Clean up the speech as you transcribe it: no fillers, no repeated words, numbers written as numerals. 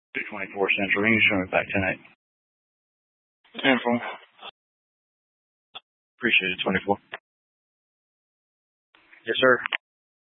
224 Central. You can show me back tonight. 10-4. Appreciate it, 24. Yes, sir.